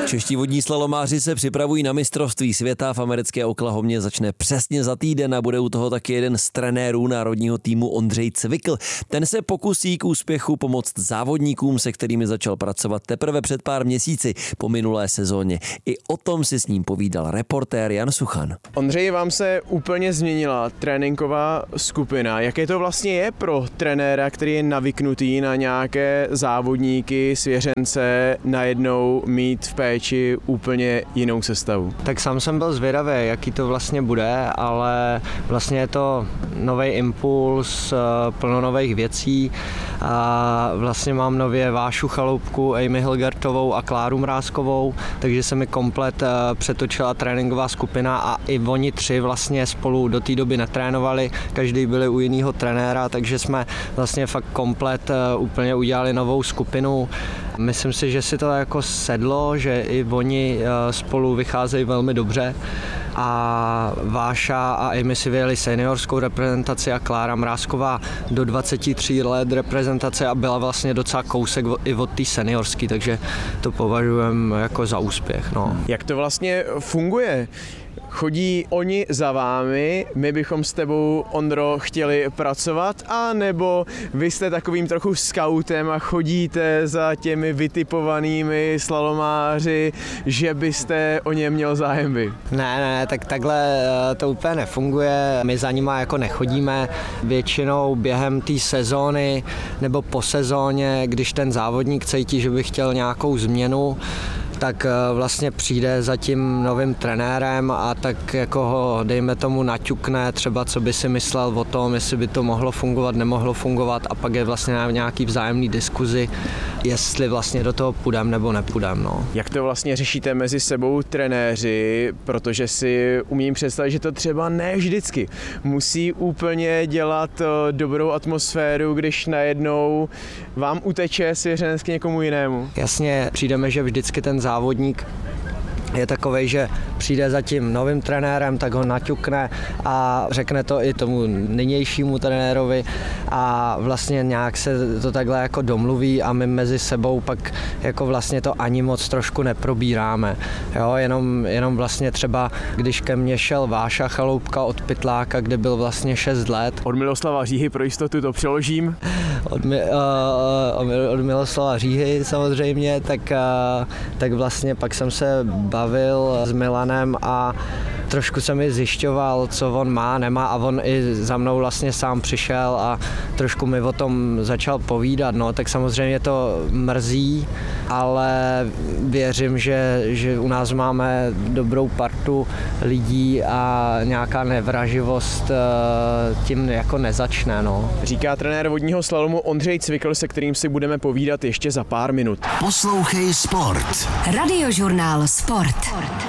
Čeští vodní slalomáři se připravují na mistrovství světa. V americké Oklahomě začne přesně za týden a bude u toho taky jeden z trenérů národního týmu Ondřej Cvikl. Ten se pokusí k úspěchu pomoct závodníkům, se kterými začal pracovat teprve před pár měsíci po minulé sezóně. I o tom si s ním povídal reportér Jan Suchan. Ondřej, vám se úplně změnila tréninková skupina. Jaké to vlastně je pro trenéra, který je navyknutý na nějaké závodníky, svěřence, najednou mít v péči úplně jinou sestavu? Tak sám jsem byl zvědavý, jaký to vlastně bude, ale vlastně je to nový impuls, plno nových věcí. A vlastně mám nově Vášu Chaloupku, Amy Hilgertovou a Kláru Mrázkovou, takže se mi komplet přetočila tréninková skupina a i oni tři vlastně spolu do té doby netrénovali, každý byli u jiného trenéra, takže jsme vlastně fakt komplet úplně udělali novou skupinu. Myslím si, že si to jako sedlo, že i oni spolu vycházejí velmi dobře a Váša a Amy si vyjeli seniorskou reprezentaci a Klára Mrázková do 23 let reprezentace a byla vlastně docela kousek i od té seniorské, takže to považujeme jako za úspěch. No. Jak to vlastně funguje? Chodí oni za vámi, my bychom s tebou, Ondro, chtěli pracovat, a nebo vy jste takovým trochu skautem a chodíte za těmi vytipovanými slalomáři, že byste o ně měl zájem vy? Ne, tak takhle to úplně nefunguje. My za nima jako nechodíme. Většinou během té sezóny nebo po sezóně, když ten závodník cítí, že by chtěl nějakou změnu, tak vlastně přijde za tím novým trenérem a tak jako ho, dejme tomu, naťukne třeba, co by si myslel o tom, jestli by to mohlo fungovat, nemohlo fungovat, a pak je vlastně nějaký vzájemný diskuzi, jestli vlastně do toho půjdem nebo nepůjdem. No. Jak to vlastně řešíte mezi sebou trenéři, protože si umím představit, že to třeba ne vždycky musí úplně dělat dobrou atmosféru, když najednou vám uteče svěřenec k někomu jinému? Jasně, přijdeme, že vždycky ten závodník je takovej, že přijde za tím novým trenérem, tak ho naťukne a řekne to i tomu nynějšímu trenérovi a vlastně nějak se to takhle jako domluví a my mezi sebou pak jako vlastně to ani moc trošku neprobíráme. Jo, jenom vlastně třeba, když ke mně šel Váša Chaloupka od Pytláka, kde byl vlastně 6 let. Od Miloslava Říhy, pro jistotu to přeložím. Od Miloslava Říhy samozřejmě, tak vlastně pak jsem se bavil s Milanem a trošku jsem mi zjišťoval, co on má, nemá, a on i za mnou vlastně sám přišel a trošku mi o tom začal povídat, no, tak samozřejmě to mrzí, ale věřím, že u nás máme dobrou partu lidí a nějaká nevraživost tím jako nezačne, no. Říká trenér vodního slalomu Ondřej Cvikl, se kterým si budeme povídat ještě za pár minut. Poslouchej Sport. Radiožurnál Sport.